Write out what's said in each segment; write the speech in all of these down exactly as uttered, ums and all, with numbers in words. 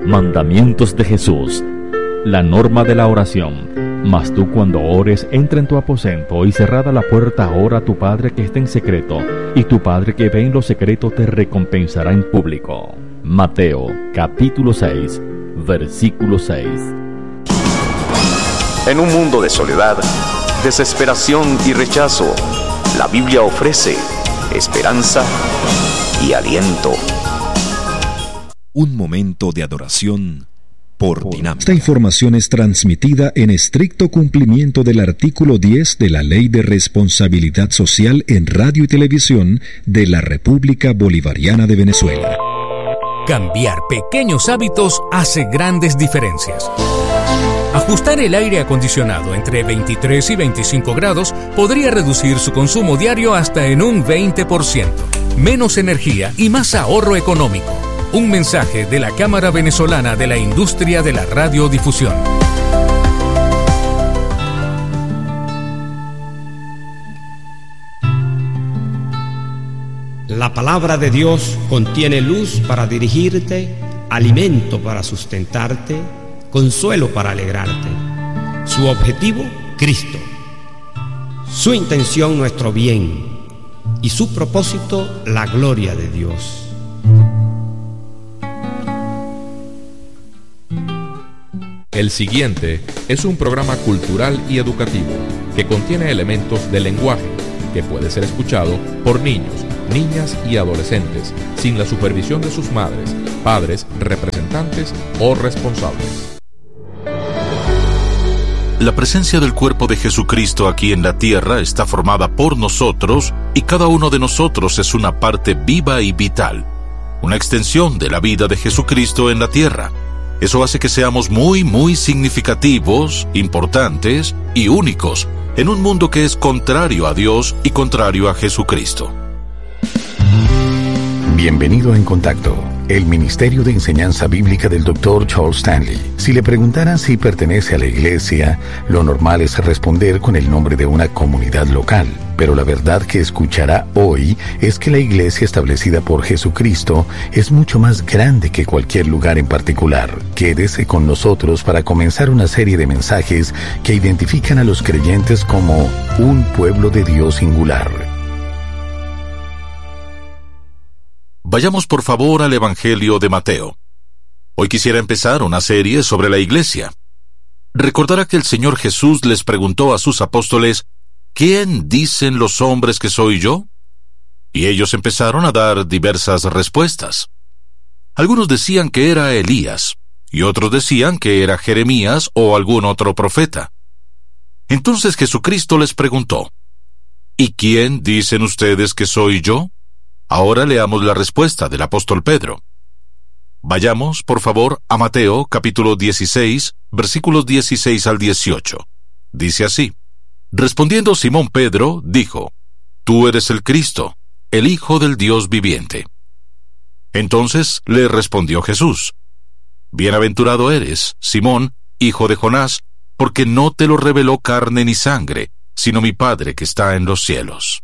Mandamientos de Jesús. La norma de la oración. Mas tú cuando ores, entra en tu aposento y cerrada la puerta, ora a tu Padre que está en secreto, y tu Padre que ve en lo secreto te recompensará en público. Mateo, capítulo seis, versículo seis. En un mundo de soledad, desesperación y rechazo, la Biblia ofrece esperanza y aliento. Un momento de adoración por Dinámica. Esta información es transmitida en estricto cumplimiento del artículo diez de la Ley de Responsabilidad Social en Radio y Televisión de la República Bolivariana de Venezuela. Cambiar pequeños hábitos hace grandes diferencias. Ajustar el aire acondicionado entre veintitrés y veinticinco grados podría reducir su consumo diario hasta en un veinte por ciento. Menos energía y más ahorro económico. Un mensaje de la Cámara Venezolana de la Industria de la Radiodifusión. La palabra de Dios contiene luz para dirigirte, alimento para sustentarte, consuelo para alegrarte. Su objetivo, Cristo. Su intención, nuestro bien. Y su propósito, la gloria de Dios. El siguiente es un programa cultural y educativo que contiene elementos de lenguaje que puede ser escuchado por niños, niñas y adolescentes sin la supervisión de sus madres, padres, representantes o responsables. La presencia del cuerpo de Jesucristo aquí en la tierra está formada por nosotros y cada uno de nosotros es una parte viva y vital, una extensión de la vida de Jesucristo en la tierra. Eso hace que seamos muy, muy significativos, importantes y únicos en un mundo que es contrario a Dios y contrario a Jesucristo. Bienvenido a En Contacto, el Ministerio de Enseñanza Bíblica del doctor Charles Stanley. Si le preguntaran si pertenece a la iglesia, lo normal es responder con el nombre de una comunidad local. Pero la verdad que escuchará hoy es que la iglesia establecida por Jesucristo es mucho más grande que cualquier lugar en particular. Quédese con nosotros para comenzar una serie de mensajes que identifican a los creyentes como un pueblo de Dios singular. Vayamos por favor al Evangelio de Mateo. Hoy quisiera empezar una serie sobre la iglesia. Recordará que el Señor Jesús les preguntó a sus apóstoles: ¿quién dicen los hombres que soy yo? Y ellos empezaron a dar diversas respuestas. Algunos decían que era Elías, y otros decían que era Jeremías o algún otro profeta. Entonces Jesucristo les preguntó: ¿y quién dicen ustedes que soy yo? Ahora leamos la respuesta del apóstol Pedro. Vayamos, por favor, a Mateo, capítulo dieciséis, versículos dieciséis al dieciocho. Dice así: respondiendo Simón Pedro, dijo: Tú eres el Cristo, el Hijo del Dios viviente. Entonces le respondió Jesús: Bienaventurado eres, Simón, hijo de Jonás, porque no te lo reveló carne ni sangre, sino mi Padre que está en los cielos.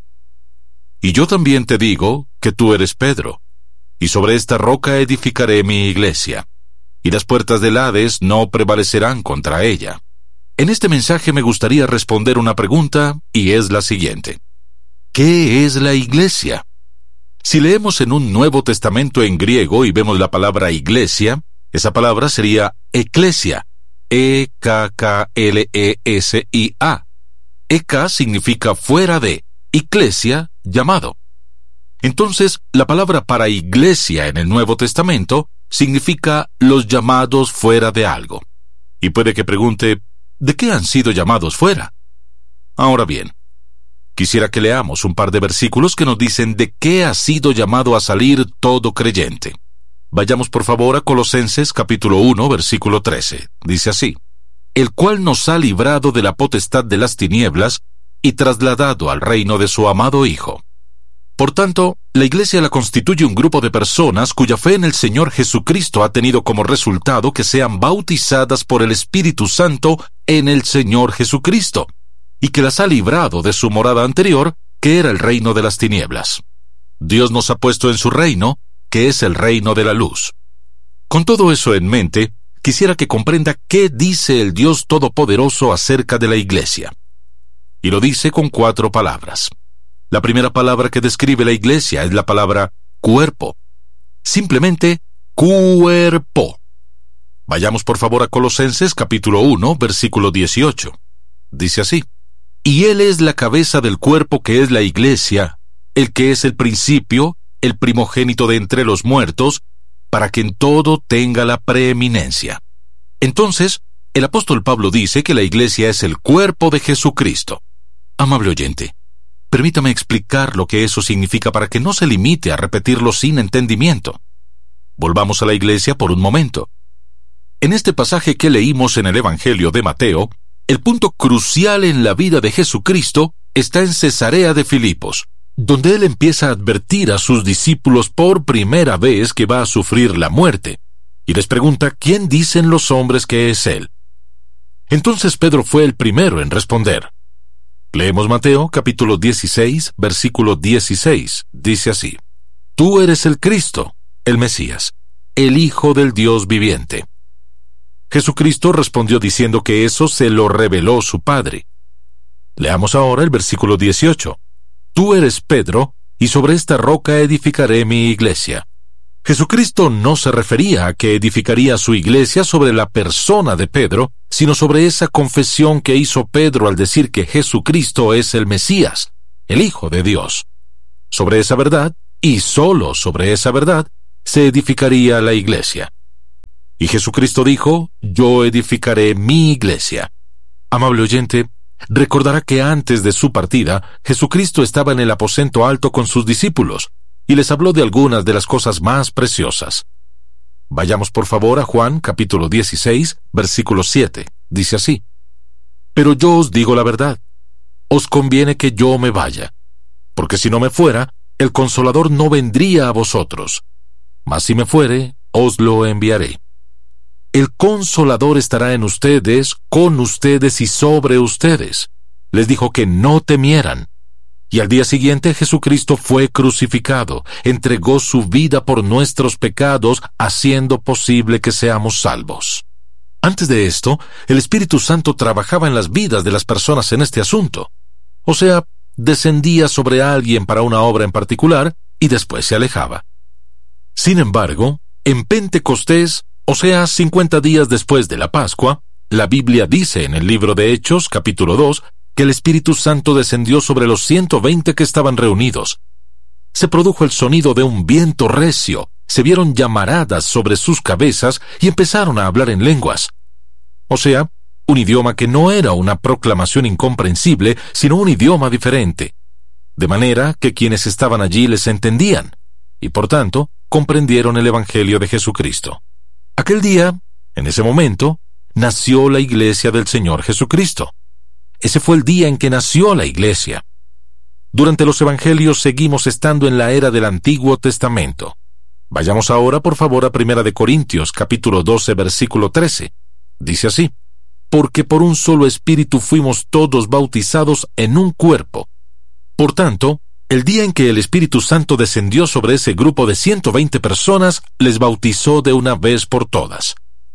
Y yo también te digo que tú eres Pedro, y sobre esta roca edificaré mi iglesia, y las puertas del Hades no prevalecerán contra ella. En este mensaje me gustaría responder una pregunta, y es la siguiente: ¿qué es la iglesia? Si leemos en un Nuevo Testamento en griego y vemos la palabra iglesia, esa palabra sería eklesia, E K K L E S I A. Eka significa fuera de, iglesia, llamado. Entonces, la palabra para iglesia en el Nuevo Testamento significa los llamados fuera de algo. Y puede que pregunte: ¿de qué han sido llamados fuera? Ahora bien, quisiera que leamos un par de versículos que nos dicen de qué ha sido llamado a salir todo creyente. Vayamos por favor a Colosenses capítulo uno, versículo trece. Dice así: el cual nos ha librado de la potestad de las tinieblas y trasladado al reino de su amado Hijo. Por tanto, la iglesia la constituye un grupo de personas cuya fe en el Señor Jesucristo ha tenido como resultado que sean bautizadas por el Espíritu Santo en el Señor Jesucristo, y que las ha librado de su morada anterior, que era el reino de las tinieblas. Dios nos ha puesto en su reino, que es el reino de la luz. Con todo eso en mente, quisiera que comprenda qué dice el Dios Todopoderoso acerca de la Iglesia. Y lo dice con cuatro palabras. La primera palabra que describe la Iglesia es la palabra cuerpo. Simplemente, cuerpo. Vayamos por favor a Colosenses capítulo uno, versículo dieciocho. Dice así: y Él es la cabeza del cuerpo que es la Iglesia, el que es el principio, el primogénito de entre los muertos, para que en todo tenga la preeminencia. Entonces, el apóstol Pablo dice que la Iglesia es el cuerpo de Jesucristo. Amable oyente, permítame explicar lo que eso significa para que no se limite a repetirlo sin entendimiento. Volvamos a la Iglesia por un momento. En este pasaje que leímos en el Evangelio de Mateo, el punto crucial en la vida de Jesucristo está en Cesarea de Filipos, donde Él empieza a advertir a sus discípulos por primera vez que va a sufrir la muerte, y les pregunta quién dicen los hombres que es Él. Entonces Pedro fue el primero en responder. Leemos Mateo capítulo dieciséis, versículo dieciséis. Dice así: Tú eres el Cristo, el Mesías, el Hijo del Dios viviente. Jesucristo respondió diciendo que eso se lo reveló su Padre. Leamos ahora el versículo dieciocho. Tú eres Pedro, y sobre esta roca edificaré mi iglesia. Jesucristo no se refería a que edificaría su iglesia sobre la persona de Pedro, sino sobre esa confesión que hizo Pedro al decir que Jesucristo es el Mesías, el Hijo de Dios. Sobre esa verdad, y solo sobre esa verdad, se edificaría la iglesia. Y Jesucristo dijo: Yo edificaré mi iglesia. Amable oyente, recordará que antes de su partida, Jesucristo estaba en el aposento alto con sus discípulos, y les habló de algunas de las cosas más preciosas. Vayamos por favor a Juan capítulo dieciséis, versículo siete. Dice así: Pero yo os digo la verdad, os conviene que yo me vaya, porque si no me fuera, el Consolador no vendría a vosotros, mas si me fuere, os lo enviaré. El Consolador estará en ustedes, con ustedes y sobre ustedes. Les dijo que no temieran. Y al día siguiente Jesucristo fue crucificado, entregó su vida por nuestros pecados, haciendo posible que seamos salvos. Antes de esto, el Espíritu Santo trabajaba en las vidas de las personas en este asunto. O sea, descendía sobre alguien para una obra en particular y después se alejaba. Sin embargo, en Pentecostés, o sea, cincuenta días después de la Pascua, la Biblia dice en el libro de Hechos, capítulo dos, que el Espíritu Santo descendió sobre los ciento veinte que estaban reunidos. Se produjo el sonido de un viento recio, se vieron llamaradas sobre sus cabezas y empezaron a hablar en lenguas. O sea, un idioma que no era una proclamación incomprensible, sino un idioma diferente. De manera que quienes estaban allí les entendían, y por tanto, comprendieron el Evangelio de Jesucristo. Aquel día, en ese momento, nació la iglesia del Señor Jesucristo. Ese fue el día en que nació la iglesia. Durante los evangelios seguimos estando en la era del Antiguo Testamento. Vayamos ahora, por favor, a Primera de Corintios, capítulo doce, versículo trece. Dice así: Porque por un solo espíritu fuimos todos bautizados en un cuerpo. Por tanto, el día en que el Espíritu Santo descendió sobre ese grupo de ciento veinte personas, les bautizó de una vez por todas.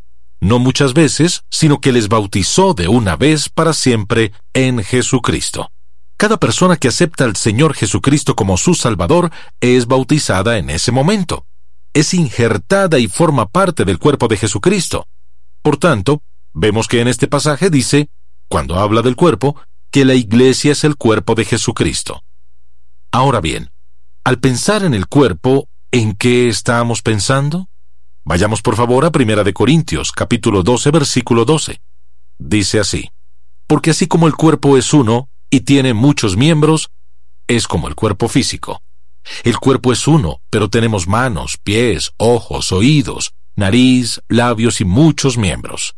No muchas veces, sino que les bautizó de una vez para siempre en Jesucristo. Cada persona que acepta al Señor Jesucristo como su Salvador es bautizada en ese momento. Es injertada y forma parte del cuerpo de Jesucristo. Por tanto, vemos que en este pasaje dice, cuando habla del cuerpo, que la iglesia es el cuerpo de Jesucristo. Ahora bien, al pensar en el cuerpo, ¿en qué estamos pensando? Vayamos por favor a Primera de Corintios, capítulo doce, versículo doce. Dice así: Porque así como el cuerpo es uno, y tiene muchos miembros, es como el cuerpo físico. El cuerpo es uno, pero tenemos manos, pies, ojos, oídos, nariz, labios y muchos miembros.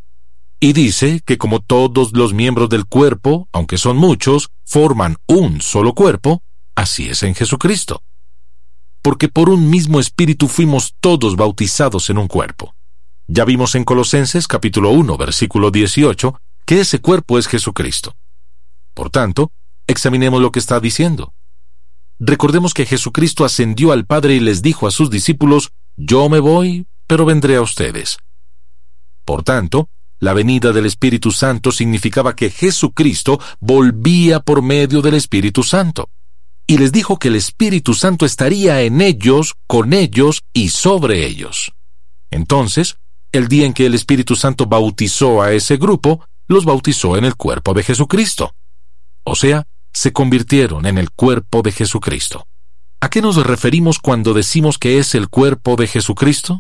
Y dice que como todos los miembros del cuerpo, aunque son muchos, forman un solo cuerpo, así es en Jesucristo. Porque por un mismo espíritu fuimos todos bautizados en un cuerpo. Ya vimos en Colosenses capítulo uno, versículo dieciocho, que ese cuerpo es Jesucristo. Por tanto, examinemos lo que está diciendo. Recordemos que Jesucristo ascendió al Padre y les dijo a sus discípulos: Yo me voy, pero vendré a ustedes. Por tanto, la venida del Espíritu Santo significaba que Jesucristo volvía por medio del Espíritu Santo. Y les dijo que el Espíritu Santo estaría en ellos, con ellos y sobre ellos. Entonces, el día en que el Espíritu Santo bautizó a ese grupo, los bautizó en el cuerpo de Jesucristo. O sea, se convirtieron en el cuerpo de Jesucristo. ¿A qué nos referimos cuando decimos que es el cuerpo de Jesucristo?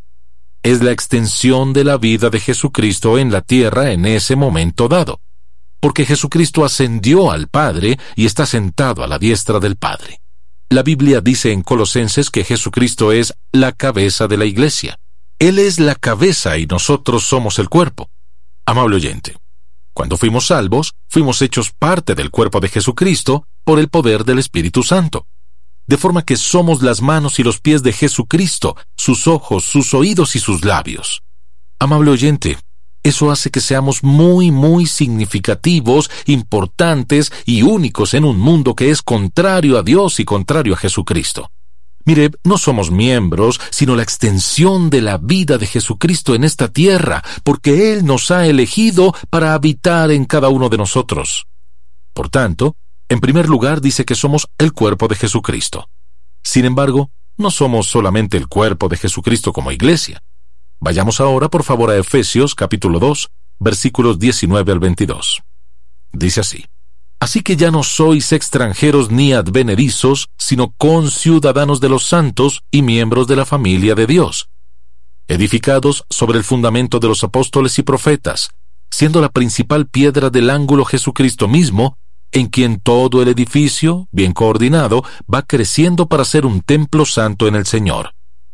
Es la extensión de la vida de Jesucristo en la tierra en ese momento dado, porque Jesucristo ascendió al Padre y está sentado a la diestra del Padre. La Biblia dice en Colosenses que Jesucristo es la cabeza de la iglesia. Él es la cabeza y nosotros somos el cuerpo. Amable oyente, cuando fuimos salvos, fuimos hechos parte del cuerpo de Jesucristo por el poder del Espíritu Santo. De forma que somos las manos y los pies de Jesucristo, sus ojos, sus oídos y sus labios. Amable oyente, eso hace que seamos muy, muy significativos, importantes y únicos en un mundo que es contrario a Dios y contrario a Jesucristo. Mire, no somos miembros, sino la extensión de la vida de Jesucristo en esta tierra, porque Él nos ha elegido para habitar en cada uno de nosotros. Por tanto, en primer lugar dice que somos el cuerpo de Jesucristo. Sin embargo, no somos solamente el cuerpo de Jesucristo como iglesia. Vayamos ahora, por favor, a Efesios capítulo dos, versículos diecinueve al veintidós. Dice así: Así que ya no sois extranjeros ni advenedizos, sino conciudadanos de los santos y miembros de la familia de Dios, edificados sobre el fundamento de los apóstoles y profetas, siendo la principal piedra del ángulo Jesucristo mismo, en quien todo el edificio, bien coordinado, va creciendo para ser un templo santo en el Señor,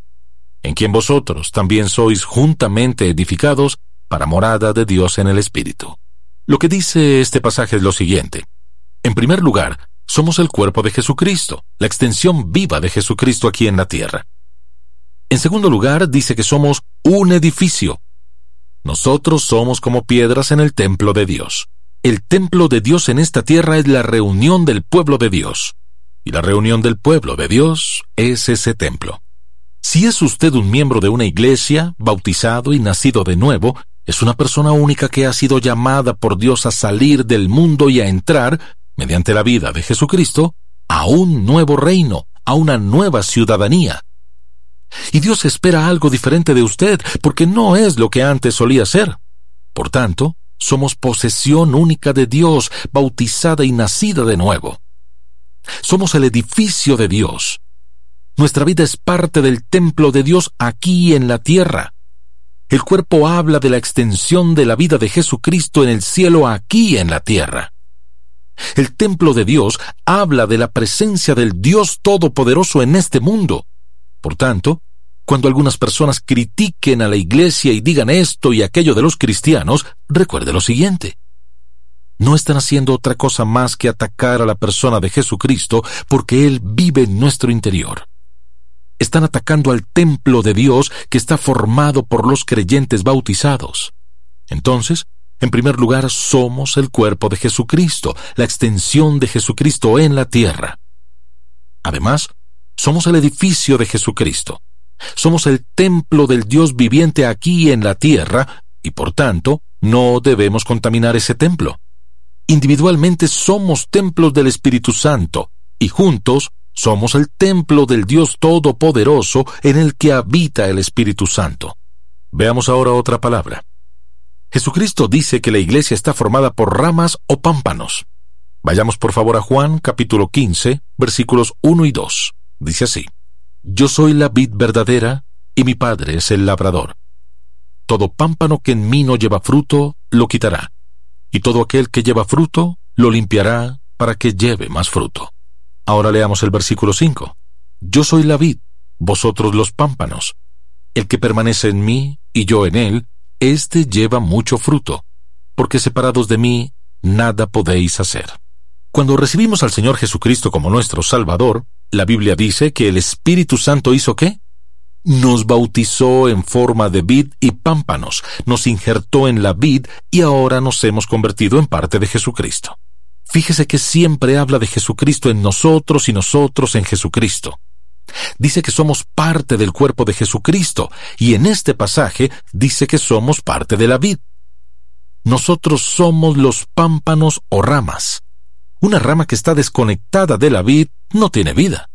en quien vosotros también sois juntamente edificados para morada de Dios en el Espíritu. Lo que dice este pasaje es lo siguiente. En primer lugar, somos el cuerpo de Jesucristo, la extensión viva de Jesucristo aquí en la tierra. En segundo lugar, dice que somos un edificio. Nosotros somos como piedras en el templo de Dios. El templo de Dios en esta tierra es la reunión del pueblo de Dios. Y la reunión del pueblo de Dios es ese templo. Si es usted un miembro de una iglesia, bautizado y nacido de nuevo, es una persona única que ha sido llamada por Dios a salir del mundo y a entrar, mediante la vida de Jesucristo, a un nuevo reino, a una nueva ciudadanía. Y Dios espera algo diferente de usted, porque no es lo que antes solía ser. Por tanto, somos posesión única de Dios, bautizada y nacida de nuevo. Somos el edificio de Dios. Nuestra vida es parte del templo de Dios aquí en la tierra. El cuerpo habla de la extensión de la vida de Jesucristo en el cielo aquí en la tierra. El templo de Dios habla de la presencia del Dios Todopoderoso en este mundo. Por tanto, cuando algunas personas critiquen a la iglesia y digan esto y aquello de los cristianos, recuerde lo siguiente. No están haciendo otra cosa más que atacar a la persona de Jesucristo porque Él vive en nuestro interior. Están atacando al templo de Dios que está formado por los creyentes bautizados. Entonces, en primer lugar, somos el cuerpo de Jesucristo, la extensión de Jesucristo en la tierra. Además, somos el edificio de Jesucristo. Somos el templo del Dios viviente aquí en la tierra y, por tanto, no debemos contaminar ese templo. Individualmente somos templos del Espíritu Santo y juntos somos el templo del Dios Todopoderoso en el que habita el Espíritu Santo. Veamos ahora otra palabra. Jesucristo dice que la iglesia está formada por ramas o pámpanos. Vayamos por favor a Juan capítulo quince, versículos uno y dos. Dice así: Yo soy la vid verdadera, y mi Padre es el labrador. Todo pámpano que en mí no lleva fruto, lo quitará, y todo aquel que lleva fruto, lo limpiará para que lleve más fruto. Ahora leamos el versículo cinco. Yo soy la vid, vosotros los pámpanos. El que permanece en mí, y yo en él, éste lleva mucho fruto, porque separados de mí, nada podéis hacer. Cuando recibimos al Señor Jesucristo como nuestro Salvador, la Biblia dice que el Espíritu Santo hizo ¿qué? Nos bautizó en forma de vid y pámpanos, nos injertó en la vid y ahora nos hemos convertido en parte de Jesucristo. Fíjese que siempre habla de Jesucristo en nosotros y nosotros en Jesucristo. Dice que somos parte del cuerpo de Jesucristo, y en este pasaje dice que somos parte de la vid. Nosotros somos los pámpanos o ramas. Una rama que está desconectada de la vid no tiene vida.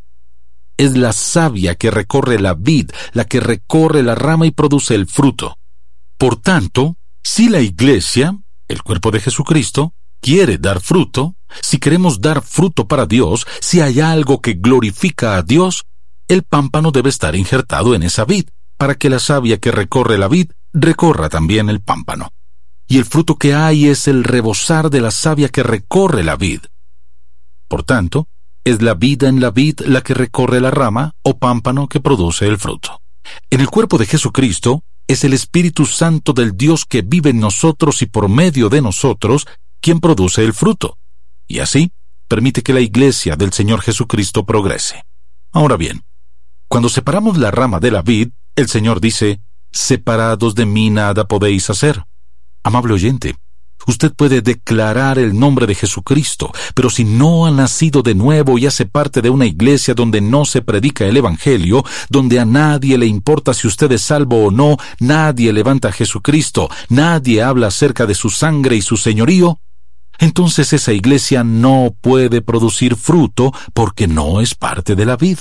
Es la savia que recorre la vid, la que recorre la rama y produce el fruto. Por tanto, si la iglesia, el cuerpo de Jesucristo, quiere dar fruto, si queremos dar fruto para Dios, si hay algo que glorifica a Dios, el pámpano debe estar injertado en esa vid, para que la savia que recorre la vid recorra también el pámpano. Y el fruto que hay es el rebosar de la savia que recorre la vid. Por tanto, es la vida en la vid la que recorre la rama o pámpano que produce el fruto. En el cuerpo de Jesucristo es el Espíritu Santo del Dios que vive en nosotros y por medio de nosotros quien produce el fruto, y así permite que la iglesia del Señor Jesucristo progrese. Ahora bien, cuando separamos la rama de la vid, el Señor dice, separados de mí nada podéis hacer. Amable oyente, usted puede declarar el nombre de Jesucristo, pero si no ha nacido de nuevo y hace parte de una iglesia donde no se predica el Evangelio, donde a nadie le importa si usted es salvo o no, nadie levanta a Jesucristo, nadie habla acerca de su sangre y su señorío, entonces esa iglesia no puede producir fruto porque no es parte de la vid.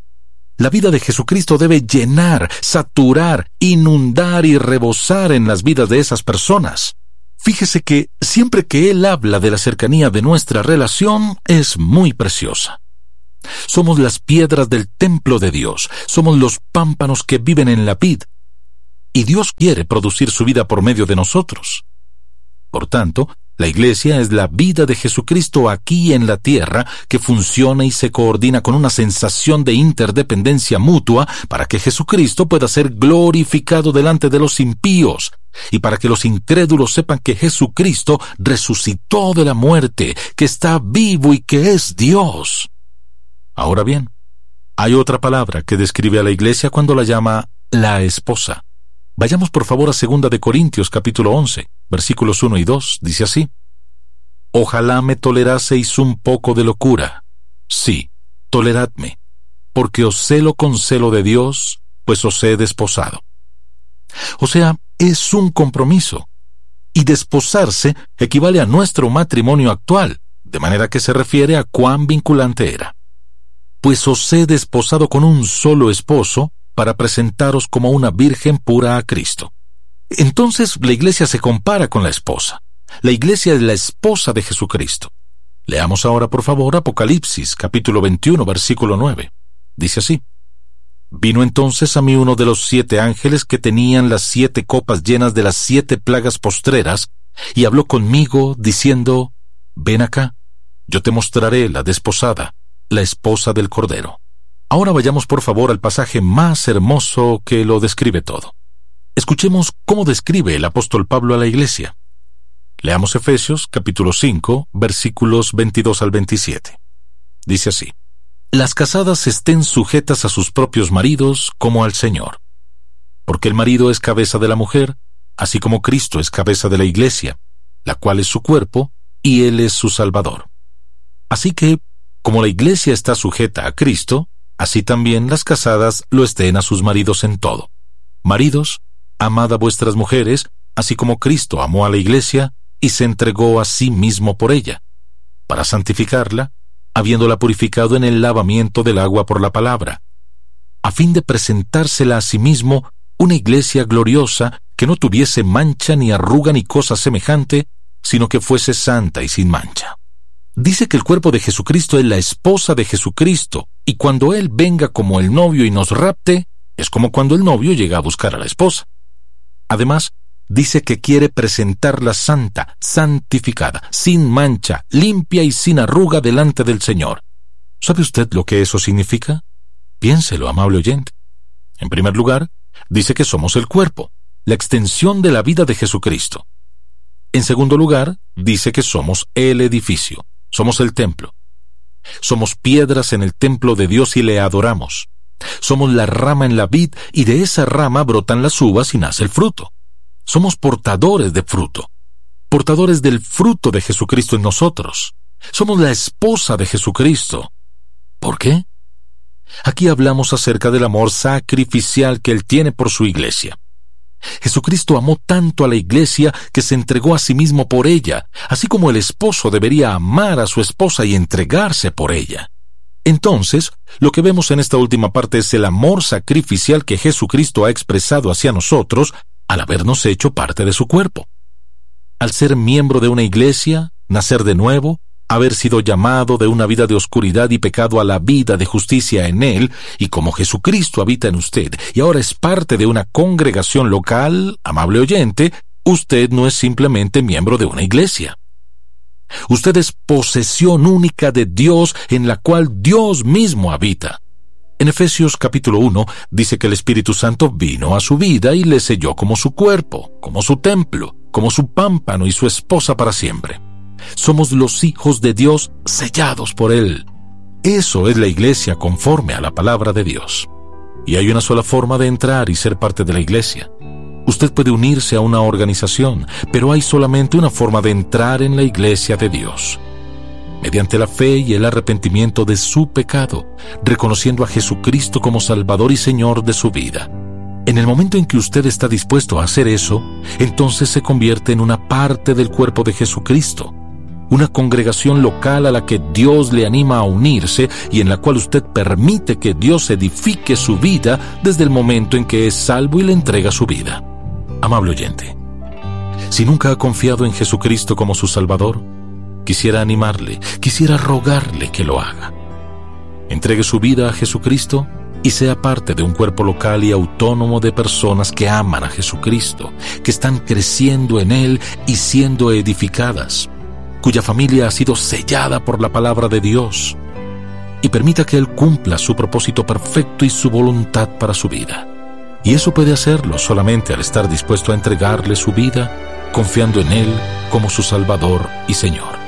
La vida de Jesucristo debe llenar, saturar, inundar y rebosar en las vidas de esas personas. Fíjese que siempre que Él habla de la cercanía de nuestra relación, es muy preciosa. Somos las piedras del templo de Dios, somos los pámpanos que viven en la vid, y Dios quiere producir su vida por medio de nosotros. Por tanto, la iglesia es la vida de Jesucristo aquí en la tierra que funciona y se coordina con una sensación de interdependencia mutua para que Jesucristo pueda ser glorificado delante de los impíos y para que los incrédulos sepan que Jesucristo resucitó de la muerte, que está vivo y que es Dios. Ahora bien, hay otra palabra que describe a la iglesia cuando la llama la esposa. Vayamos por favor a segunda de Corintios capítulo once, versículos uno y dos, dice así: Ojalá me toleraseis un poco de locura. Sí, toleradme, porque os celo con celo de Dios, pues os he desposado. O sea, es un compromiso. Y desposarse equivale a nuestro matrimonio actual, de manera que se refiere a cuán vinculante era. Pues os he desposado con un solo esposo, para presentaros como una virgen pura a Cristo. Entonces la iglesia se compara con la esposa. La iglesia es la esposa de Jesucristo. Leamos ahora por favor Apocalipsis capítulo veintiuno versículo nueve. Dice así: Vino entonces a mí uno de los siete ángeles que tenían las siete copas llenas de las siete plagas postreras, y habló conmigo diciendo: Ven acá, yo te mostraré la desposada, la esposa del Cordero. Ahora vayamos por favor al pasaje más hermoso que lo describe todo. Escuchemos cómo describe el apóstol Pablo a la iglesia. Leamos Efesios capítulo cinco, versículos veintidós al veintisiete. Dice así: Las casadas estén sujetas a sus propios maridos como al Señor. Porque el marido es cabeza de la mujer, así como Cristo es cabeza de la iglesia, la cual es su cuerpo, y Él es su Salvador. Así que, como la iglesia está sujeta a Cristo, así también las casadas lo estén a sus maridos en todo. Maridos, amad a vuestras mujeres, así como Cristo amó a la iglesia y se entregó a sí mismo por ella, para santificarla, habiéndola purificado en el lavamiento del agua por la palabra, a fin de presentársela a sí mismo una iglesia gloriosa que no tuviese mancha ni arruga ni cosa semejante, sino que fuese santa y sin mancha. Dice que el cuerpo de Jesucristo es la esposa de Jesucristo, y cuando Él venga como el novio y nos rapte, es como cuando el novio llega a buscar a la esposa. Además, dice que quiere presentarla santa, santificada, sin mancha, limpia y sin arruga delante del Señor. ¿Sabe usted lo que eso significa? Piénselo, amable oyente. En primer lugar, dice que somos el cuerpo, la extensión de la vida de Jesucristo. En segundo lugar, dice que somos el edificio. Somos el templo. Somos piedras en el templo de Dios y le adoramos. Somos la rama en la vid y de esa rama brotan las uvas y nace el fruto. Somos portadores de fruto, portadores del fruto de Jesucristo en nosotros. Somos la esposa de Jesucristo. ¿Por qué? Aquí hablamos acerca del amor sacrificial que Él tiene por su iglesia. Jesucristo amó tanto a la iglesia que se entregó a sí mismo por ella, así como el esposo debería amar a su esposa y entregarse por ella. Entonces, lo que vemos en esta última parte es el amor sacrificial que Jesucristo ha expresado hacia nosotros al habernos hecho parte de su cuerpo. Al ser miembro de una iglesia, nacer de nuevo, haber sido llamado de una vida de oscuridad y pecado a la vida de justicia en Él, y como Jesucristo habita en usted y ahora es parte de una congregación local, amable oyente, usted no es simplemente miembro de una iglesia. Usted es posesión única de Dios en la cual Dios mismo habita. En Efesios capítulo uno dice que el Espíritu Santo vino a su vida y le selló como su cuerpo, como su templo, como su pámpano y su esposa para siempre. Somos los hijos de Dios sellados por Él. Eso es la iglesia conforme a la palabra de Dios. Y hay una sola forma de entrar y ser parte de la iglesia. Usted puede unirse a una organización, pero hay solamente una forma de entrar en la iglesia de Dios. Mediante la fe y el arrepentimiento de su pecado, reconociendo a Jesucristo como Salvador y Señor de su vida. En el momento en que usted está dispuesto a hacer eso, entonces se convierte en una parte del cuerpo de Jesucristo. Una congregación local a la que Dios le anima a unirse y en la cual usted permite que Dios edifique su vida desde el momento en que es salvo y le entrega su vida. Amable oyente, si nunca ha confiado en Jesucristo como su Salvador, quisiera animarle, quisiera rogarle que lo haga. Entregue su vida a Jesucristo y sea parte de un cuerpo local y autónomo de personas que aman a Jesucristo, que están creciendo en Él y siendo edificadas, cuya familia ha sido sellada por la palabra de Dios, y permita que Él cumpla su propósito perfecto y su voluntad para su vida. Y eso puede hacerlo solamente al estar dispuesto a entregarle su vida, confiando en Él como su Salvador y Señor.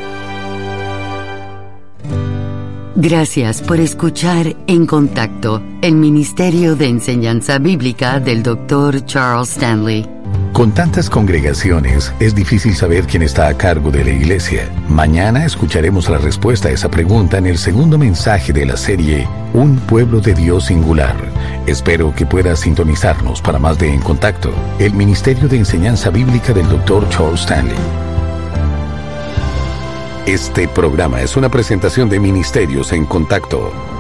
Gracias por escuchar En Contacto, el Ministerio de Enseñanza Bíblica del doctor Charles Stanley. Con tantas congregaciones, es difícil saber quién está a cargo de la iglesia. Mañana escucharemos la respuesta a esa pregunta en el segundo mensaje de la serie Un Pueblo de Dios Singular. Espero que pueda sintonizarnos para más de En Contacto, el Ministerio de Enseñanza Bíblica del doctor Charles Stanley. Este programa es una presentación de Ministerios en Contacto.